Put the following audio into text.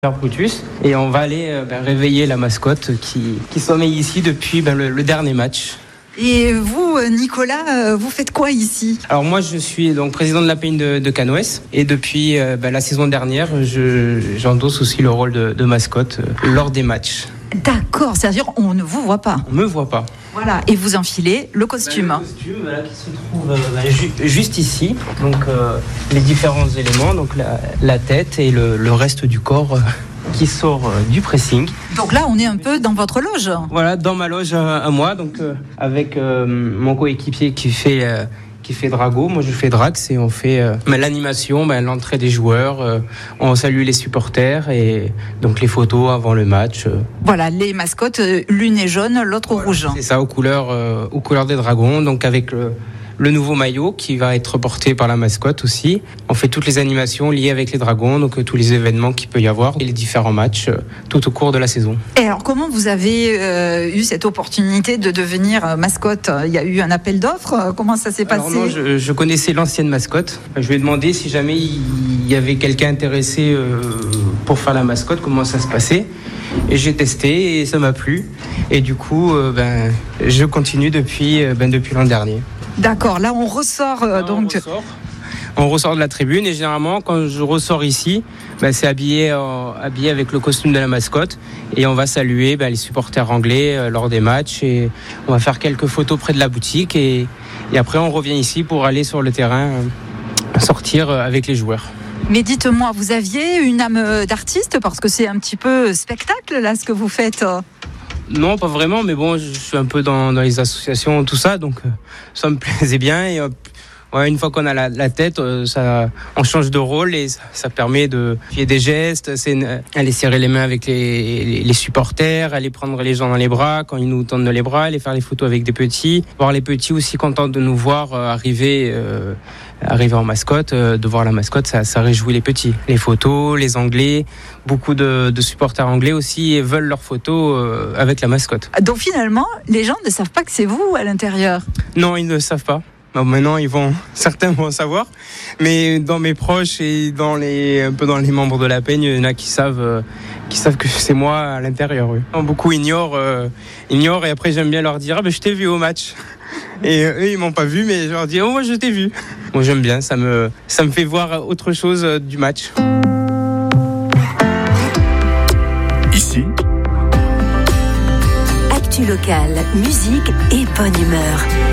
Brutus, et on va aller réveiller la mascotte qui sommeille ici depuis le dernier match. Et vous, Nicolas, vous faites quoi ici ? Alors moi, je suis donc président de l'API de Canoës, et depuis la saison dernière, j'endosse aussi le rôle de mascotte lors des matchs. D'accord, c'est-à-dire on ne vous voit pas. On me voit pas. Voilà, et vous enfilez le costume. Le costume qui se trouve juste ici, donc les différents éléments, donc la tête et le reste du corps qui sort du pressing. Donc là, on est un peu dans votre loge. Voilà, dans ma loge à moi, donc avec mon coéquipier qui fait Drago, moi je fais Drax, et on fait l'animation, l'entrée des joueurs, on salue les supporters et donc les photos avant le match. Voilà, les mascottes, l'une est jaune, l'autre rouge. C'est ça, aux couleurs des dragons, donc avec le nouveau maillot qui va être porté par la mascotte aussi. On fait toutes les animations liées avec les dragons, donc tous les événements qu'il peut y avoir et les différents matchs tout au cours de la saison. Et alors comment vous avez eu cette opportunité de devenir mascotte ? Il y a eu un appel d'offres ? Comment ça s'est passé ? Non, je connaissais l'ancienne mascotte. Je lui ai demandé si jamais il y avait quelqu'un intéressé pour faire la mascotte, comment ça se passait. Et j'ai testé et ça m'a plu. Et du coup, je continue depuis l'an dernier. D'accord, là on ressort On ressort de la tribune, et généralement quand je ressors ici, c'est habillé avec le costume de la mascotte, et on va saluer les supporters anglais lors des matchs, et on va faire quelques photos près de la boutique, et après on revient ici pour aller sur le terrain sortir avec les joueurs. Mais dites-moi, vous aviez une âme d'artiste, parce que c'est un petit peu spectacle là ce que vous faites ? Non, pas vraiment, mais bon, je suis un peu dans les associations, tout ça, donc ça me plaisait bien. Et une fois qu'on a la tête, on change de rôle, et ça permet de faire des gestes, aller serrer les mains avec les supporters, aller prendre les gens dans les bras quand ils nous tendent les bras, aller faire les photos avec des petits, voir les petits aussi contents de nous voir arriver en mascotte, de voir la mascotte, ça réjouit les petits. Les photos, les Anglais, beaucoup de supporters anglais aussi veulent leurs photos avec la mascotte. Donc finalement, les gens ne savent pas que c'est vous à l'intérieur ? Non, ils ne savent pas. Maintenant, certains vont savoir, mais dans mes proches et un peu dans les membres de la peigne, il y en a qui savent que c'est moi à l'intérieur. Oui. Beaucoup ignorent, et après j'aime bien leur dire je t'ai vu au match. Et eux ils m'ont pas vu, mais je leur dis moi je t'ai vu. Moi j'aime bien, ça me fait voir autre chose du match. Ici, actu locale, musique et bonne humeur.